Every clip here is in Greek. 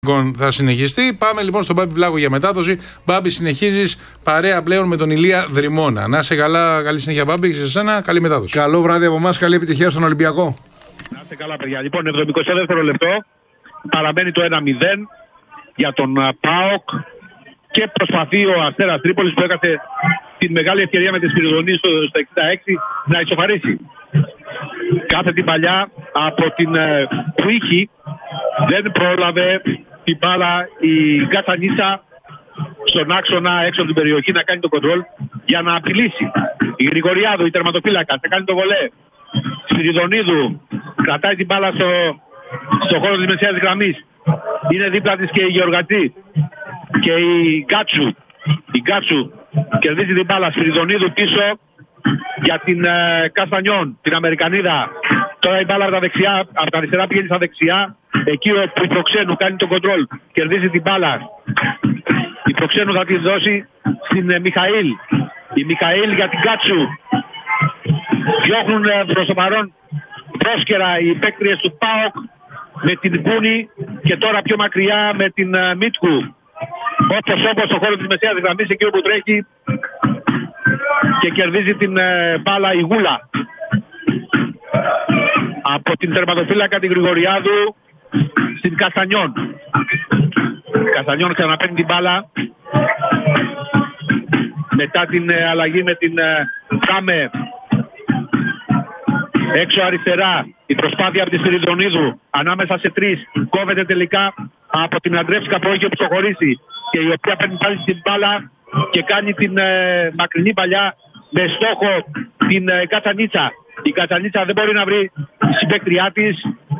Θα συνεχιστεί. Πάμε λοιπόν στον Μπάμπη Πλάκο για μετάδοση. Μπάμπη, συνεχίζεις παρέα πλέον με τον Ηλία Δρυμώνα. Να είσαι καλά, καλή συνέχεια Μπάμπη, και σε εσένα καλή μετάδοση. Καλό βράδυ από εμάς, καλή επιτυχία στον Ολυμπιακό. Να είστε καλά, παιδιά. Λοιπόν, 72ο λεπτό παραμένει το 1-0 για τον ΠΑΟΚ και προσπαθεί ο Αστέρας Τρίπολης, που έκασε την μεγάλη ευκαιρία με τη Σπυριδονή στο 66 να ισοφαρίσει. Κάθε την παλιά από την Πουίχη δεν πρόλαβε την μπάλα η Κατσανίτσα στον άξονα έξω από την περιοχή να κάνει το κοντρόλ για να απειλήσει. Η Γρηγοριάδου, η τερματοφύλακα, θα κάνει το βολέ. Σπυριδονίδου κρατάει την μπάλα στο χώρο της μεσαίας γραμμής. Είναι δίπλα της και η Γεωργατζή και η Γκάτσου. Η Γκάτσου κερδίζει την μπάλα. Σπυριδονίδου πίσω για την Καστανιόν, την Αμερικανίδα. Τώρα η μπάλα από τα αριστερά πηγαίνει στα δεξιά. Εκεί όπου η Προξένου κάνει το κοντρόλ, κερδίζει την μπάλα. Η Προξένου θα τη δώσει στην Μιχαήλ. Η Μιχαήλ για την Κάτσου. Διώχνουν προς το παρόν πρόσκαιρα οι παίκτριες του ΠΑΟΚ με την Κούνη και τώρα πιο μακριά με την Μίτκου. Όπως στο χώρο της μεσαίας γραμμής, εκεί όπου τρέχει και κερδίζει την μπάλα η Γούλα. Από την τερματοφύλακα την Γρηγοριάδου στην Καστανιόν. Καστανιόν ξαναπαίρνει την μπάλα μετά την αλλαγή με την Κάμε έξω αριστερά. Η προσπάθεια από τη Σπυριδονίδου ανάμεσα σε τρεις κόβεται τελικά από την Αντρεύσκα που έχει οπισθοχωρήσει και η οποία παίρνει πάλι την μπάλα και κάνει την μακρινή παλιά με στόχο την Κατσανίτσα. Η Κατσανίτσα δεν μπορεί να βρει συμπαίκτριά της,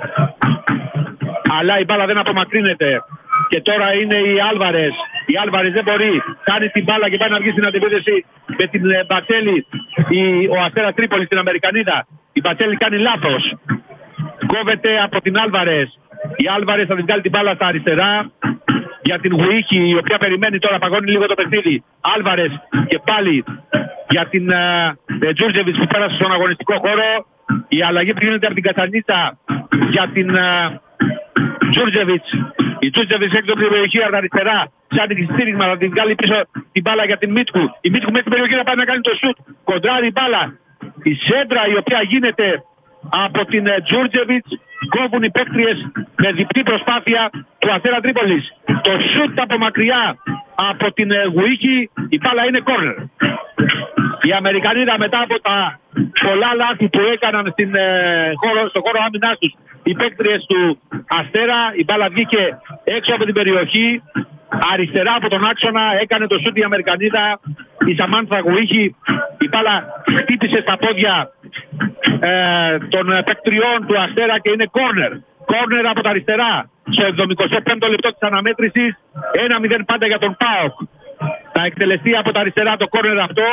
αλλά η μπάλα δεν απομακρύνεται. Και τώρα είναι η Άλβαρες. Η Άλβαρες δεν μπορεί. Κάνει την μπάλα και πάει να βγει στην αντιπίθεση με την Μπατσέλη. Ο Αστέρας Τρίπολης, την Αμερικανίδα. Η Μπατσέλη κάνει λάθος. Κόβεται από την Άλβαρες. Η Άλβαρες θα την βγάλει την μπάλα στα αριστερά για την Γουίχη, η οποία περιμένει τώρα, παγώνει λίγο το παιχνίδι. Άλβαρες και πάλι για την Τζούρτζεβιτς που πέρασε στον αγωνιστικό χώρο. Η αλλαγή γίνεται από την Κατσανίτσα για την Τζούρτζεβιτς. Η Τζούρτζεβιτς έχει την περιοχή από τα αριστερά. Ψάχνει στήριγμα, θα την βγάλει πίσω την μπάλα για την Μίτκου. Η Μίτκου μέσα στην περιοχή να πάει να κάνει το σουτ. Κοντράρει η μπάλα. Η σέντρα η οποία γίνεται από την Τζούρτζεβιτς. Κόβουν οι παίκτριες με διπλή προσπάθεια του Αστέρα Τρίπολης. Το σουτ από μακριά από την Γουίχη. Η μπάλα είναι κόρνερ. Η Αμερικανίδα μετά από τα πολλά λάθη που έκαναν στο χώρο άμυνάς τους οι παίκτριες του Αστέρα, η μπάλα βγήκε έξω από την περιοχή. Αριστερά από τον άξονα έκανε το σούτ η Αμερικανίδα. Η Σαμάνθα Γουίχη. Η μπάλα χτύπησε στα πόδια των παίκτριών του Αστέρα και είναι κόρνερ. Κόρνερ από τα αριστερά. Στο 75ο λεπτό της αναμέτρησης. 1-0 πάντα για τον ΠΑΟΚ. Θα εκτελεστεί από τα αριστερά το κόρνερ αυτό.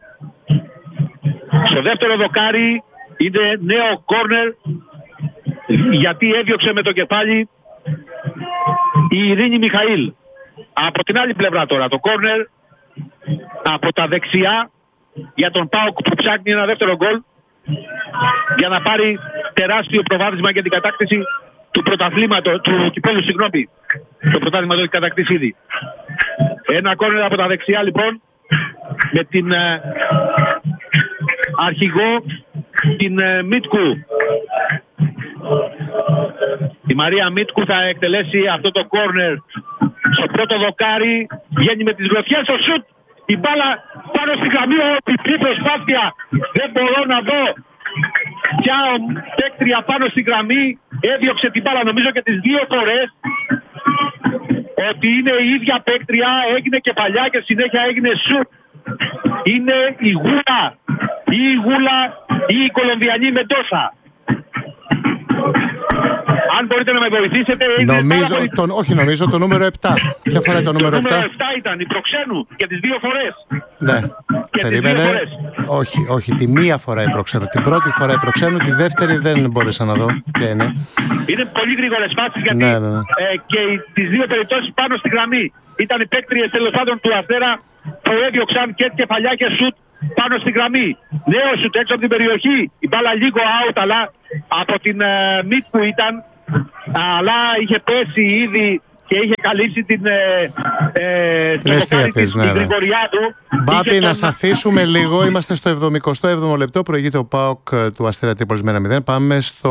Στο δεύτερο δοκάρι είναι νέο κόρνερ, γιατί έδιωξε με το κεφάλι η Ειρήνη Μιχαήλ. Από την άλλη πλευρά τώρα το κόρνερ από τα δεξιά για τον ΠΑΟΚ που ψάχνει ένα δεύτερο γκολ για να πάρει τεράστιο προβάδισμα για την κατάκτηση του πρωταθλήματος, του κυπέλλου, συγγνώμη. Το πρωτάθλημα το έχει κατακτήσει ήδη. Ένα κόρνερ από τα δεξιά λοιπόν με την αρχηγό την Μίτκου. Η Μαρία Μίτκου θα εκτελέσει αυτό το κόρνερ στο πρώτο δοκάρι. Βγαίνει με τις γροθιές στο σουτ. Η μπάλα πάνω στη γραμμή, διπλή προσπάθεια. Δεν μπορώ να δω ποια παίκτρια πάνω στη γραμμή έδιωξε την μπάλα, νομίζω και τις δύο φορές. Ότι είναι η ίδια παίκτρια, έγινε κεφαλιά και συνέχεια έγινε σουτ. Είναι η Γούλα ή η Κολομβιανή Μεντόσα. Αν μπορείτε να με βοηθήσετε. Νομίζω το νούμερο 7. Ποια φορά το νούμερο 7? Το νούμερο 7 ήταν η Προξένου και τις δύο φορές. Ναι. Και περίμενε. Όχι, τη μία φορά η Προξένου. Την πρώτη φορά η Προξένου, τη δεύτερη δεν μπόρεσα να δω. Είναι πολύ γρήγορες φάσεις γιατί και τις δύο περιπτώσεις πάνω στη γραμμή ήταν οι παίκτριες τέλος πάντων του Αστέρα που έδιωξαν και κεφαλιά και σουτ πάνω στη γραμμή. Νέο σουτ έξω από την περιοχή. Η μπάλα λίγο out, αλλά από την Μίτκου ήταν. Αλλά είχε πέσει ήδη και είχε καλύψει την Γρηγοριά του. Μπάμπη, να σε αφήσουμε λίγο. Είμαστε στο 77ο λεπτό. Προηγείται ο ΠΑΟΚ του Αστέρα Τρίπολης με 1-0. Πάμε στο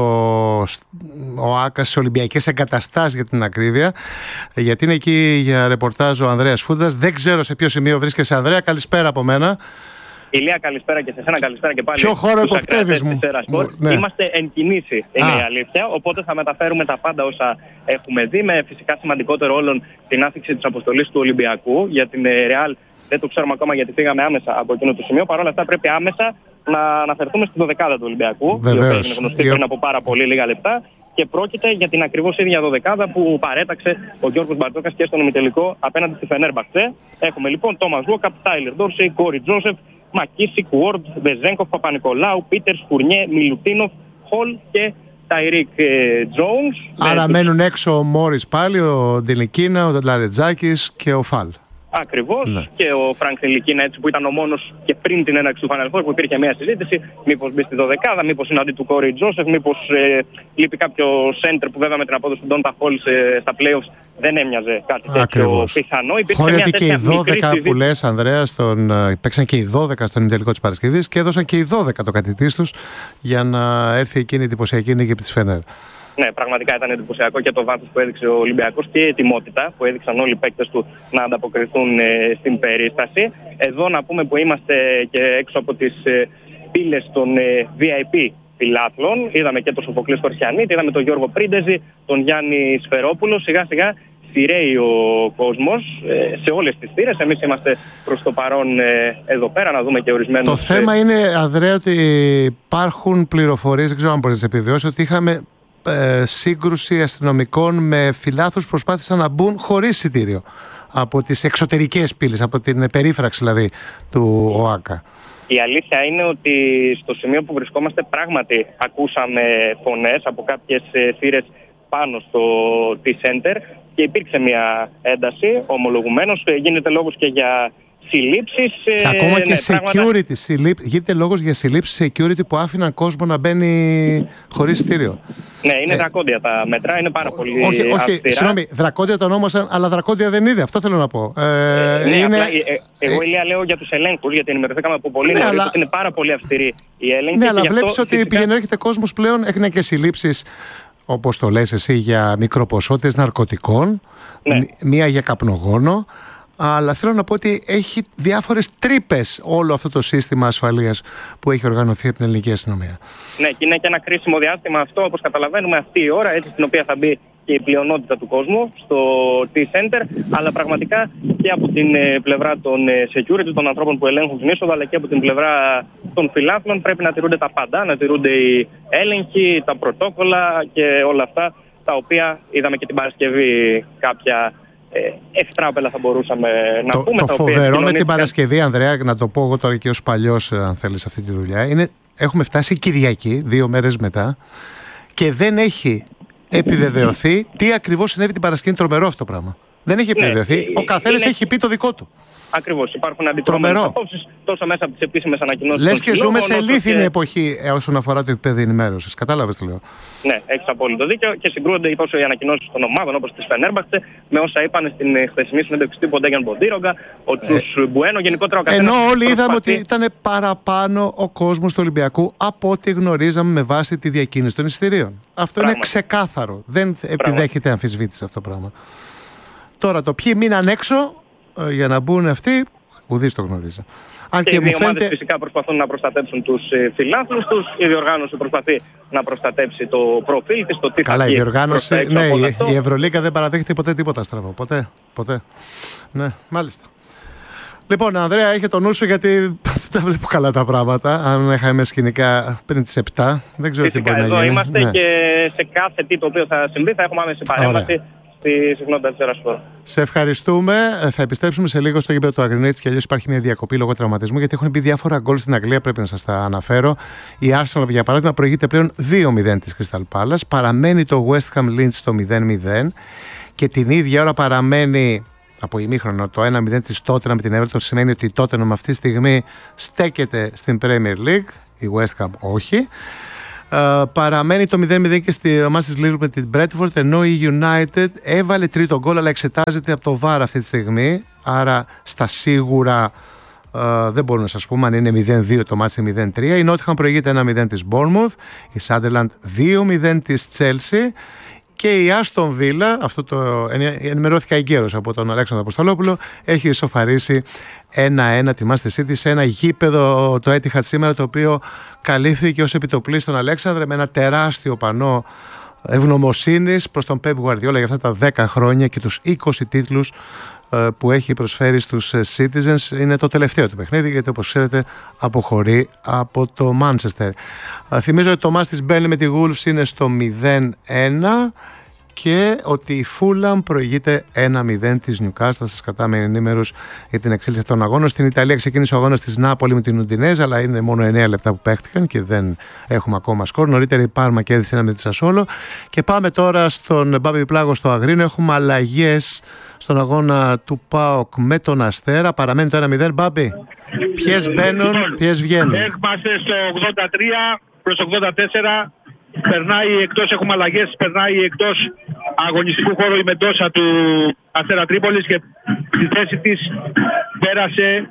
ΟΑΚΑ, στις Ολυμπιακές Εγκαταστάσεις για την ακρίβεια. Γιατί είναι εκεί για ρεπορτάζ ο Ανδρέας Φούντας. Δεν ξέρω σε ποιο σημείο βρίσκεσαι, Ανδρέα. Καλησπέρα από μένα. Ηλία, καλησπέρα και σε εσένα, καλησπέρα και πάλι. Ποιο χώρο υποπτεύεις μου? Ναι. Είμαστε εν κινήσει, είναι η αλήθεια. Οπότε θα μεταφέρουμε τα πάντα όσα έχουμε δει. Με φυσικά σημαντικότερο όλων την άφηξη της αποστολής του Ολυμπιακού. Για την Ρεάλ δεν το ξέρουμε ακόμα γιατί φύγαμε άμεσα από εκείνο το σημείο. Παρ' όλα αυτά πρέπει άμεσα να αναφερθούμε στην 12η του Ολυμπιακού. Βεβαίως. Η οποία είναι γνωστή πριν από πάρα πολύ λίγα λεπτά. Και πρόκειται για την ακριβώς ίδια 12η που παρέταξε ο Γιώργος Μπαρτζόκας και στον ημιτελικό απέναντι στη Φενέρμπαχτσε. Έχουμε λοιπόν Τόμας Λόκαπ, Τάιλερ Ντόρσεϊ, Κόρι Τζόσεφ, Μακίσικ, Ward, Βεζέγκοφ, Παπα-Νικολάου, Πίτερς, Φουρνιέ, Μιλουτίνοφ, Χολ και Ταϊρίκ Τζόουνς. Άρα μένουν έξω ο Μόρις πάλι, ο Ντιλικίνα, ο Λαρετζάκης και ο Φαλ. Ακριβώς. Ναι. Και ο Φρανκ Ντιλικίνα, έτσι που ήταν ο μόνος και πριν την έναρξη του Final Four, που υπήρχε μια συζήτηση. Μήπως μπει στη 12η, μήπως είναι αντί του Κόρι Τζόσεφ, μήπως λείπει κάποιο center που βέβαια με την απόδοση του Ντόντα Χολ στα playoffs δεν έμοιαζε κάτι τέτοιο πιθανό. Χωρίς και οι 12 που λες, Ανδρέα, παίξαν και οι 12 στον ημιτελικό της Παρασκευής και έδωσαν και οι 12 το κατητής τους για να έρθει εκείνη η εντυπωσιακή νίκη της Φενέρ. Ναι, πραγματικά ήταν εντυπωσιακό και το βάθος που έδειξε ο Ολυμπιακός και η ετοιμότητα που έδειξαν όλοι οι παίκτες του να ανταποκριθούν στην περίσταση. Εδώ να πούμε που είμαστε και έξω από τις πύλες των VIP φιλάθλων. Είδαμε και τον Σοφοκλή Σκορσιανίτη, είδαμε τον Γιώργο Πρίντεζη, τον Γιάννη Σφερόπουλο. Σιγά σιγά σειραίει ο κόσμος σε όλες τις θύρες. Εμείς είμαστε προς το παρόν εδώ πέρα να δούμε και ορισμένους. Το θέμα είναι, Ανδρέα, ότι υπάρχουν πληροφορίες, δεν ξέρω αν μπορείς να επιβεβαιώσεις, ότι είχαμε σύγκρουση αστυνομικών με φιλάθλους που προσπάθησαν να μπουν χωρίς εισιτήριο από τις εξωτερικές πύλες, από την περίφραξη δηλαδή του ΟΑΚΑ. Η αλήθεια είναι ότι στο σημείο που βρισκόμαστε πράγματι ακούσαμε φωνές από κάποιες θύρες πάνω στο T-Center και υπήρξε μια ένταση ομολογουμένως. Γίνεται λόγος και για συλλήψεις. Ακόμα και security. Γίνεται λόγος για συλλήψεις security που άφηναν κόσμο να μπαίνει χωρίς εισιτήριο. Ναι, είναι δρακόντια τα μέτρα, είναι πάρα πολύ όχι, συγγνώμη, δρακόντια το ονόμασαν, αλλά δρακόντια δεν είναι, αυτό θέλω να πω. Εγώ, Ηλία, λέω για τους ελέγχους, γιατί ενημερωθήκαμε από πολύ νωρίς ότι είναι πάρα πολύ αυστηρή η έλεγχη. Ναι, αλλά βλέπεις ότι πηγαίνει έρχεται κόσμος πλέον, έχουν και συλλήψεις, όπως το λες εσύ, για μικροποσότητες ναρκωτικών, μία για καπνογόνο. Αλλά θέλω να πω ότι έχει διάφορες τρύπες όλο αυτό το σύστημα ασφαλείας που έχει οργανωθεί από την ελληνική αστυνομία. Ναι, και είναι και ένα κρίσιμο διάστημα αυτό, όπως καταλαβαίνουμε, αυτή η ώρα, έτσι στην οποία θα μπει και η πλειονότητα του κόσμου στο T-Center, αλλά πραγματικά και από την πλευρά των security, των ανθρώπων που ελέγχουν την είσοδο, αλλά και από την πλευρά των φιλάθλων πρέπει να τηρούνται τα πάντα, να τηρούνται οι έλεγχοι, τα πρωτόκολλα και όλα αυτά, τα οποία είδαμε και την Παρασκευή κάποια ευτράπελα θα μπορούσαμε να πούμε. Το φοβερό με την Παρασκευή, Ανδρέα, να το πω εγώ τώρα και ως παλιός, αν θέλεις, αυτή τη δουλειά, είναι έχουμε φτάσει Κυριακή, 2 μέρες μετά, και δεν έχει επιβεβαιωθεί τι ακριβώς συνέβη την Παρασκευή. Τρομερό αυτό το πράγμα. Δεν έχει επιβεβαιωθεί. Ο καθένας έχει πει το δικό του. Ακριβώς. Υπάρχουν αντικρώμενες απόψεις τόσο μέσα από τις επίσημες ανακοινώσεις. Λες και ζούμε σε λίθινη εποχή όσον αφορά το επίπεδο ενημέρωσης. Κατάλαβες τι λέω? Ναι, έχεις απόλυτο δίκιο και συγκρούονται τόσο οι ανακοινώσεις των ομάδων όπως της Φενέρμπαχτσε με όσα είπαν στην χθεσινή συνέντευξη τύπου ο Ντέγιαν Μποντίρογκα, ο Τσους Μπουένο, γενικότερα ο καθένας. Ενώ όλοι είδαμε ότι ήταν παραπάνω ο κόσμος του Ολυμπιακού από ό,τι γνωρίζαμε με βάση τη διακίνηση των εισιτηρίων. Αυτό είναι ξεκάθαρο. Δεν επιδέχεται αμφισβήτηση αυτό το πράγμα. Τώρα το ποιοι μείναν έξω για να μπουν αυτοί, ουδής το γνωρίζει. Και οι δύο ομάδες φυσικά προσπαθούν να προστατέψουν τους φιλάθλους τους. Η διοργάνωση προσπαθεί να προστατέψει το προφίλ της, το τι θα γίνει. Καλά, η διοργάνωση, ναι, η Ευρωλίγκα δεν παραδέχεται ποτέ τίποτα στραβό. Ποτέ. Ναι, μάλιστα. Λοιπόν, Ανδρέα, είχε το νου σου γιατί δεν βλέπω καλά τα πράγματα. Αν είχαμε σκηνικά πριν τις 7, δεν ξέρω τι μπορεί να γίνει. Εδώ είμαστε και σε κάθε τι το οποίο θα συμβεί θα έχουμε άμεση παρέμβαση. Σε ευχαριστούμε. Θα επιστρέψουμε σε λίγο στο γήπεδο του Αγρινίτης και αλλιώς υπάρχει μια διακοπή λόγω τραυματισμού, γιατί έχουν μπει διάφορα γκολ στην Αγγλία. Πρέπει να σας τα αναφέρω. Η Arsenal, για παράδειγμα, προηγείται πλέον 2-0 της Crystal Palace. Παραμένει το West Ham Leeds στο 0-0 και την ίδια ώρα παραμένει από ημίχρονο το 1-0 της Tottenham με την Everton. Σημαίνει ότι η Tottenham αυτή τη στιγμή στέκεται στην Premier League. Η West Ham όχι. Παραμένει το 0-0 και στη ομάδα της Liverpool με την Bradford, ενώ η United έβαλε τρίτο γκολ, αλλά εξετάζεται από το VAR αυτή τη στιγμή. Άρα στα σίγουρα δεν μπορούμε να σας πούμε αν είναι 0-2 το μάτς ή 0-3. Η Nottingham προηγείται 1-0 της Bournemouth, η Sunderland 2-0 της Chelsea και η Aston Villa, αυτό το ενημερώθηκα εγκαίρως από τον Αλέξανδρο Αποστολόπουλο, έχει ισοφαρίσει 1-1 τη Manchester City σε ένα γήπεδο, το Etihad σήμερα, το οποίο καλύφθηκε ως επιτοπλίστων στον Αλέξανδρε με ένα τεράστιο πανό ευγνωμοσύνης προς τον Pep Guardiola για αυτά τα 10 χρόνια και τους 20 τίτλους που έχει προσφέρει στους Citizens. Είναι το τελευταίο του παιχνίδι, γιατί όπως ξέρετε αποχωρεί από το Manchester. Θυμίζω ότι το μάτς της Burnley με τη Wolves είναι στο 0-1 και ότι η Fulham προηγείται 1-0 της Newcastle. Θα σας κρατάμε ενήμερους για την εξέλιξη αυτών των αγώνων. Στην Ιταλία ξεκίνησε ο αγώνας της Νάπολη με την Ουντινέζα, αλλά είναι μόνο 9 λεπτά που παίχτηκαν και δεν έχουμε ακόμα σκορ. Νωρίτερα η Πάρμα κέρδισε 1 με τη Σασόλο. Και πάμε τώρα στον Μπάμπη Πλάγο στο Αγρίνο. Έχουμε αλλαγές στον αγώνα του ΠΑΟΚ με τον Αστέρα. Παραμένει το 1-0. Μπάμπη, ποιες μπαίνουν, ποιες βγαίνουν? Είμαστε στο 83 προς 84. Περνάει εκτός, έχουμε αλλαγές, περνάει εκτός αγωνιστικού χώρου η Μεντόσα του Αστέρα Τρίπολης και στη θέση της πέρασε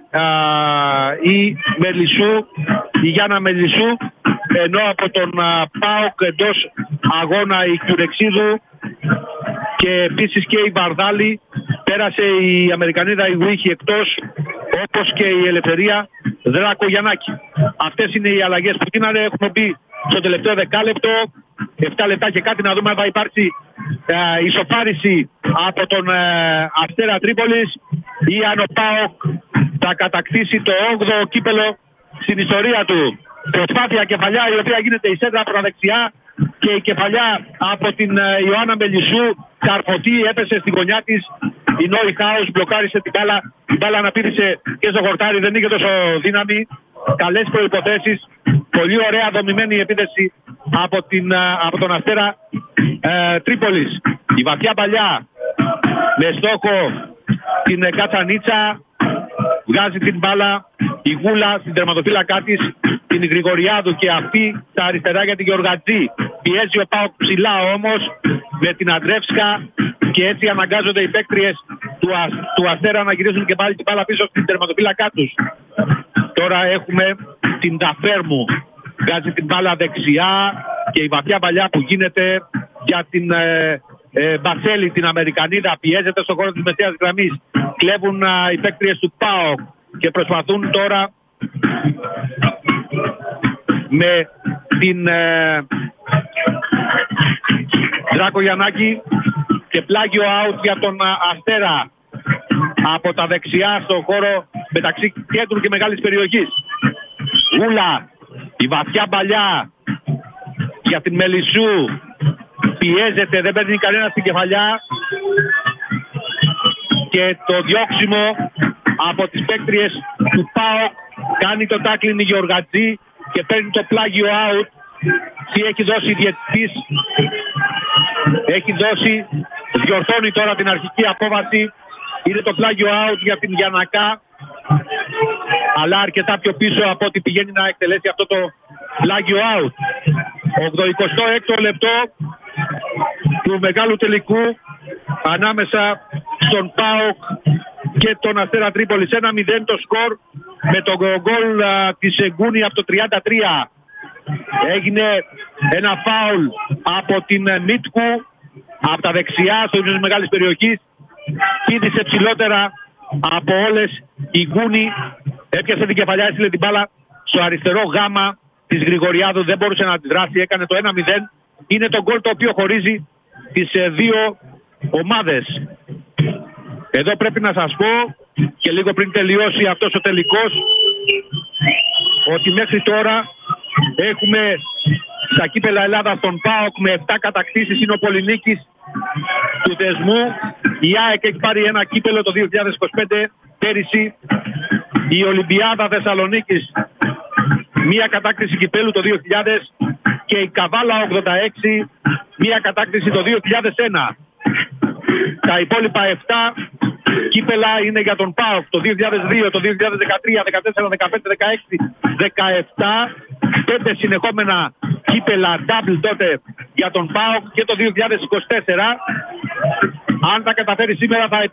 η Μελισσού, η Γιάννα Μελισσού, ενώ από τον ΠΑΟΚ εντός αγώνα η Κουρεξίδου και επίσης και η Βαρδάλη, πέρασε η Αμερικανίδα η Βουίχη εκτός, όπως και η Ελευθερία Δράκο Γιαννάκη. Αυτές είναι οι αλλαγές που γίνανε. Έχουμε μπει στο τελευταίο δεκάλεπτο, 7 λεπτά και κάτι, να δούμε αν θα υπάρξει ισοφάριση από τον Αστέρα Τρίπολης ή αν ο ΠΑΟΚ θα κατακτήσει το 8ο κύπελο στην ιστορία του. Προσπάθεια κεφαλιά η οποία γίνεται η σέντρα από τα δεξιά και η κεφαλιά από την Ιωάννα Μελισσού καρφωτή, έπεσε στην γωνιά της. Η Νόη Χάους μπλοκάρισε την μπάλα. Η μπάλα αναπήδησε και στο χορτάρι, δεν είχε τόσο δύναμη. Καλές προϋποθέσεις. Πολύ ωραία δομημένη επίθεση από τον Αστέρα Τρίπολης. Η βαθιά παλιά με στόχο την Κατσανίτσα βγάζει την μπάλα. Η Γούλα στην τερματοφύλακά της, την Γρηγοριάδου, και αυτή στα αριστερά για την Γεωργατζή. Πιέζει ο ΠΑΟΚ ψηλά όμως με την Αντρεύσκα και έτσι αναγκάζονται οι παίκτριες του Αστέρα να γυρίσουν και πάλι την μπάλα πίσω στην τερματοφύλακά τους. Τώρα έχουμε την Ταφέρμου, βγάζει την μπάλα δεξιά και η βαθιά παλιά που γίνεται για την Μπασέλη, την Αμερικανίδα, πιέζεται στον χώρο της μεσαίας γραμμής. Κλέβουν οι παίκτριες του ΠΑΟΚ και προσπαθούν τώρα με την Δράκο Γιαννάκη και πλάγιο out για τον Αστέρα από τα δεξιά στον χώρο μεταξύ κέντρου και μεγάλης περιοχής. Γούλα, η βαθιά παλιά για την Μελισσού, πιέζεται, δεν παίρνει κανένα στην κεφαλιά και το διώξιμο από τις παίκτριες του ΠΑΟΚ. Κάνει το τάκλιν η Γεωργατζή και παίρνει το πλάγιο out. Τι έχει δώσει η διαιτητής, διορθώνει τώρα την αρχική απόβαση. Είναι το πλάγιο out για την Γιαννακά, αλλά αρκετά πιο πίσω από ό,τι πηγαίνει να εκτελέσει αυτό το πλάγιο out. 86ο λεπτό του μεγάλου τελικού ανάμεσα στον ΠΑΟΚ και τον Αστέρα Τρίπολης. 1-0 το σκορ με το γκολ της Εγκούνη από το 33. Έγινε ένα φάουλ από την Μίτκου από τα δεξιά στο ύψος της μεγάλης περιοχής. Πήδησε ψηλότερα από όλες η Γκούνη, έπιασε την κεφαλιά, έστειλε την μπάλα στο αριστερό γάμα της Γρηγοριάδου, δεν μπορούσε να αντιδράσει, έκανε το 1-0. Είναι το γκολ το οποίο χωρίζει τις δύο ομάδες. Εδώ πρέπει να σας πω και λίγο πριν τελειώσει αυτός ο τελικός ότι μέχρι τώρα έχουμε στα κύπελα Ελλάδα στον ΠΑΟΚ με 7 κατακτήσεις, είναι ο Πολυνίκης του θεσμού. Η ΑΕΚ έχει πάρει ένα κύπελο το 2025 πέρυσι. Η Ολυμπιάδα Θεσσαλονίκης μία κατάκτηση κυπέλου το 2000 και η Καβάλα 86 μία κατάκτηση το 2001. Τα υπόλοιπα 7 κύπελα είναι για τον ΠΑΟΚ το 2002, το 2013, 2014, 2015, 2016, 2017. 5 συνεχόμενα κύπελα double τότε για τον ΠΑΟΚ και το 2024. Αν τα καταφέρει σήμερα θα